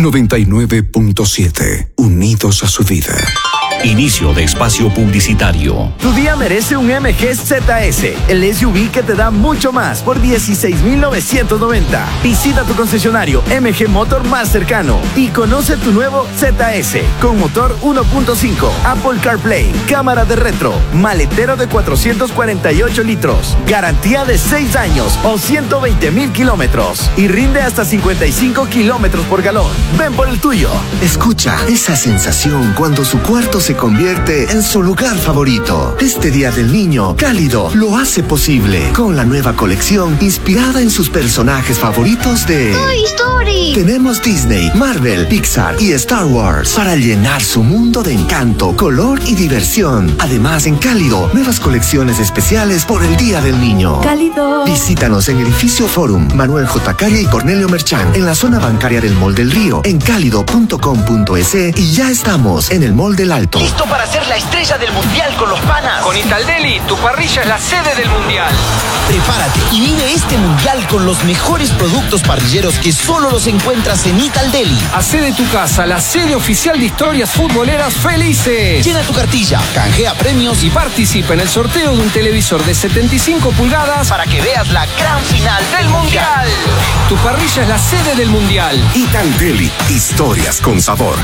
99.7. Unidos a su vida. Inicio de espacio publicitario. Tu día merece un MG ZS, el SUV que te da mucho más por 16,990. Visita tu concesionario MG Motor más cercano y conoce tu nuevo ZS con motor 1.5, Apple CarPlay, cámara de retro, maletero de 448 litros, garantía de 6 años o 120,000 kilómetros y rinde hasta 55 kilómetros por galón. Ven por el tuyo. Escucha esa sensación cuando su cuarto se convierte en su lugar favorito. Este Día del Niño, Cálido lo hace posible con la nueva colección inspirada en sus personajes favoritos de Toy Story. Tenemos Disney, Marvel, Pixar y Star Wars para llenar su mundo de encanto, color y diversión. Además, en Cálido, nuevas colecciones especiales por el Día del Niño. Cálido. Visítanos en Edificio Forum, Manuel J. Calle y Cornelio Merchán, en la zona bancaria del Mall del Río, en cálido.com.es y ya estamos en el Mall del Alto. ¿Listo para ser la estrella del mundial con los panas? Con Italdeli, tu parrilla es la sede del mundial. Prepárate y vive este mundial con los mejores productos parrilleros que solo los encuentras en Italdeli. Hacé de tu casa la sede oficial de historias futboleras felices. Llena tu cartilla, canjea premios y participa en el sorteo de un televisor de 75 pulgadas para que veas la gran final del mundial. Tu parrilla es la sede del mundial. Italdeli, historias con sabor.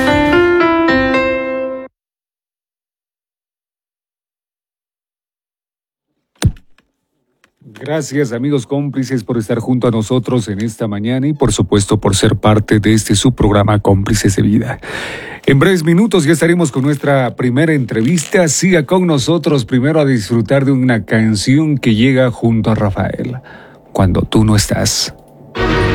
Gracias, amigos cómplices, por estar junto a nosotros en esta mañana y, por supuesto, por ser parte de este subprograma Cómplices de Vida. En breves minutos ya estaremos con nuestra primera entrevista. Siga con nosotros primero a disfrutar de una canción que llega junto a Rafael, Cuando tú no estás.